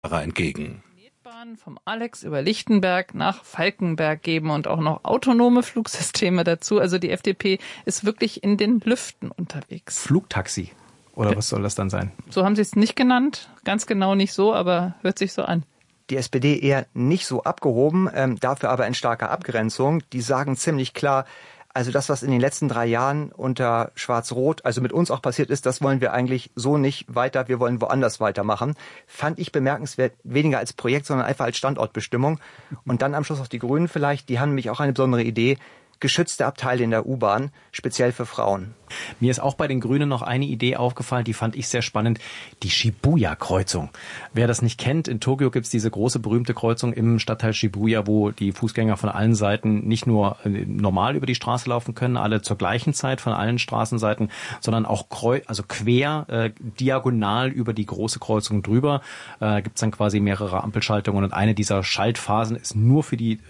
entgegen. Vom Alex über Lichtenberg nach Falkenberg geben und auch noch autonome Flugsysteme dazu. Also die FDP ist wirklich in den Lüften unterwegs. Flugtaxi oder was soll das dann sein? So haben sie es nicht genannt, ganz genau nicht so, aber hört sich so an. Die SPD eher nicht so abgehoben, dafür aber in starker Abgrenzung. Die sagen ziemlich klar, also das, was in den letzten 3 Jahren unter Schwarz-Rot, also mit uns auch passiert ist, das wollen wir eigentlich so nicht weiter, wir wollen woanders weitermachen. Fand ich bemerkenswert, weniger als Projekt, sondern einfach als Standortbestimmung. Und dann am Schluss auch die Grünen vielleicht, die haben nämlich auch eine besondere Idee, geschützte Abteile in der U-Bahn, speziell für Frauen. Mir ist auch bei den Grünen noch eine Idee aufgefallen, die fand ich sehr spannend, die Shibuya-Kreuzung. Wer das nicht kennt, in Tokio gibt's diese große berühmte Kreuzung im Stadtteil Shibuya, wo die Fußgänger von allen Seiten nicht nur normal über die Straße laufen können, alle zur gleichen Zeit von allen Straßenseiten, sondern auch quer, diagonal über die große Kreuzung drüber. Gibt's dann quasi mehrere Ampelschaltungen und eine dieser Schaltphasen ist nur für die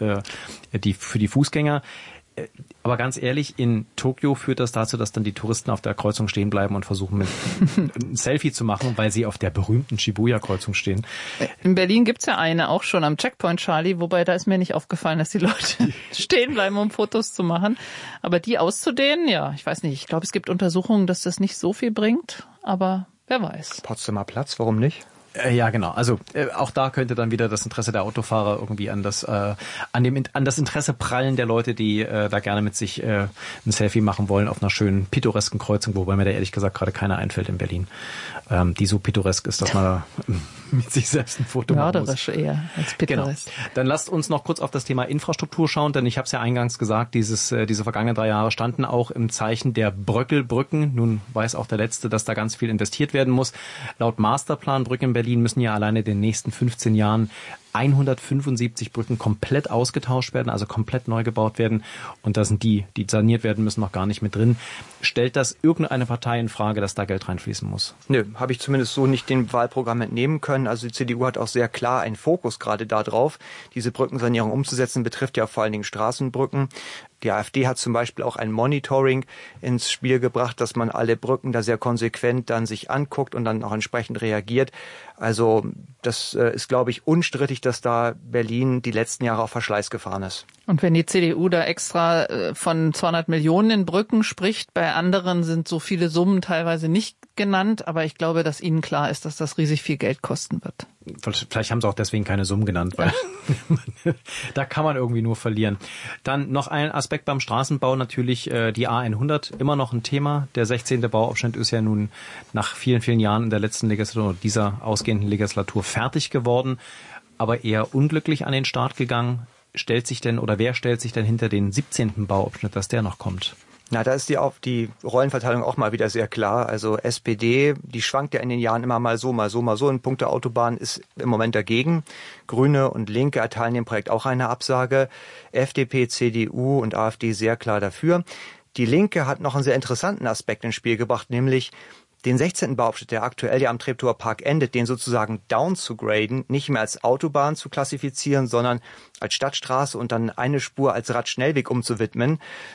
Fußgänger. Aber ganz ehrlich, in Tokio führt das dazu, dass dann die Touristen auf der Kreuzung stehen bleiben und versuchen, ein Selfie zu machen, weil sie auf der berühmten Shibuya-Kreuzung stehen. In Berlin gibt's ja eine, auch schon am Checkpoint Charlie, wobei da ist mir nicht aufgefallen, dass die Leute stehen bleiben, um Fotos zu machen. Aber die auszudehnen, ja, ich weiß nicht. Ich glaube, es gibt Untersuchungen, dass das nicht so viel bringt, aber wer weiß. Potsdamer Platz, warum nicht? Ja, genau. Also auch da könnte dann wieder das Interesse der Autofahrer irgendwie an das Interesse prallen der Leute, die da gerne mit sich ein Selfie machen wollen auf einer schönen pittoresken Kreuzung, wobei mir da ehrlich gesagt gerade keiner einfällt in Berlin, die so pittoresk ist, dass man da mit sich selbst ein Foto machen muss. Mörderisch eher als pittoresk. Genau. Dann lasst uns noch kurz auf das Thema Infrastruktur schauen, denn ich habe es ja eingangs gesagt, diese vergangenen 3 Jahre standen auch im Zeichen der Bröckelbrücken. Nun weiß auch der Letzte, dass da ganz viel investiert werden muss. Laut Masterplan Brücken in Berlin müssen ja alleine in den nächsten 15 Jahren 175 Brücken komplett ausgetauscht werden, also komplett neu gebaut werden. Und da sind die saniert werden müssen, noch gar nicht mit drin. Stellt das irgendeine Partei in Frage, dass da Geld reinfließen muss? Nö, habe ich zumindest so nicht dem Wahlprogramm entnehmen können. Also die CDU hat auch sehr klar einen Fokus gerade da drauf, diese Brückensanierung umzusetzen, betrifft ja vor allen Dingen Straßenbrücken. Die AfD hat zum Beispiel auch ein Monitoring ins Spiel gebracht, dass man alle Brücken da sehr konsequent dann sich anguckt und dann auch entsprechend reagiert. Also das ist, glaube ich, unstrittig, dass da Berlin die letzten Jahre auf Verschleiß gefahren ist. Und wenn die CDU da extra von 200 Millionen in Brücken spricht, bei anderen sind so viele Summen teilweise nicht genannt, aber ich glaube, dass Ihnen klar ist, dass das riesig viel Geld kosten wird. Vielleicht haben sie auch deswegen keine Summen genannt, weil da kann man irgendwie nur verlieren. Dann noch ein Aspekt beim Straßenbau, natürlich die A100, immer noch ein Thema. Der 16. Bauabschnitt ist ja nun nach vielen, vielen Jahren in der letzten Legislatur, dieser ausgehenden Legislatur fertig geworden, aber eher unglücklich an den Start gegangen. Wer stellt sich denn hinter den 17. Bauabschnitt, dass der noch kommt? Na, da ist die Rollenverteilung auch mal wieder sehr klar. Also SPD, die schwankt ja in den Jahren immer mal so, mal so, mal so. In puncto Autobahn ist im Moment dagegen. Grüne und Linke erteilen dem Projekt auch eine Absage. FDP, CDU und AfD sehr klar dafür. Die Linke hat noch einen sehr interessanten Aspekt ins Spiel gebracht, nämlich den 16. Bauabschnitt, der aktuell ja am Treptower Park endet, den sozusagen down zu graden, nicht mehr als Autobahn zu klassifizieren, sondern als Stadtstraße und dann eine Spur als Radschnellweg umzuwidmen.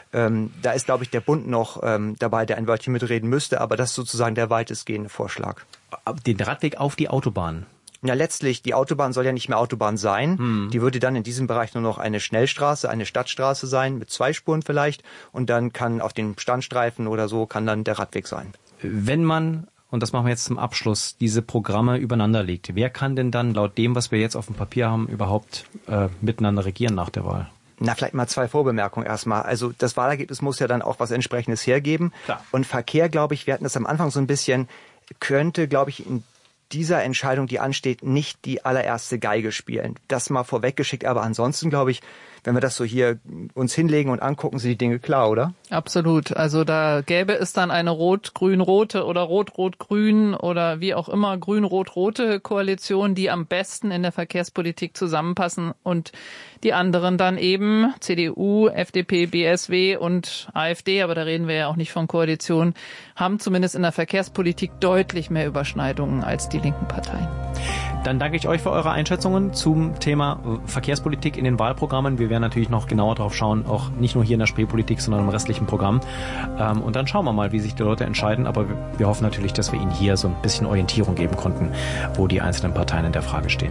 Da ist, glaube ich, der Bund noch dabei, der ein Wörtchen mitreden müsste, aber das ist sozusagen der weitestgehende Vorschlag. Den Radweg auf die Autobahn? Ja, letztlich, die Autobahn soll ja nicht mehr Autobahn sein. Die würde dann in diesem Bereich nur noch eine Schnellstraße, eine Stadtstraße sein, mit 2 Spuren vielleicht. Und dann kann auf den Standstreifen oder so, kann dann der Radweg sein. Wenn man, und das machen wir jetzt zum Abschluss, diese Programme übereinander legt, wer kann denn dann laut dem, was wir jetzt auf dem Papier haben, überhaupt miteinander regieren nach der Wahl? Na, vielleicht mal 2 Vorbemerkungen erstmal. Also das Wahlergebnis muss ja dann auch was Entsprechendes hergeben. Klar. Und Verkehr, glaube ich, wir hatten das am Anfang so ein bisschen, könnte, glaube ich, in dieser Entscheidung, die ansteht, nicht die allererste Geige spielen. Das mal vorweggeschickt, aber ansonsten, glaube ich, wenn wir das so hier uns hinlegen und angucken, sind die Dinge klar, oder? Absolut. Also da gäbe es dann eine Rot-Grün-Rote oder Rot-Rot-Grün oder wie auch immer Grün-Rot-Rote Koalition, die am besten in der Verkehrspolitik zusammenpassen und die anderen dann eben CDU, FDP, BSW und AfD, aber da reden wir ja auch nicht von Koalition, haben zumindest in der Verkehrspolitik deutlich mehr Überschneidungen als die linken Parteien. Dann danke ich euch für eure Einschätzungen zum Thema Verkehrspolitik in den Wahlprogrammen. Wir werden natürlich noch genauer drauf schauen, auch nicht nur hier in der Spreepolitik, sondern im restlichen Programm. Und dann schauen wir mal, wie sich die Leute entscheiden. Aber wir hoffen natürlich, dass wir Ihnen hier so ein bisschen Orientierung geben konnten, wo die einzelnen Parteien in der Frage stehen.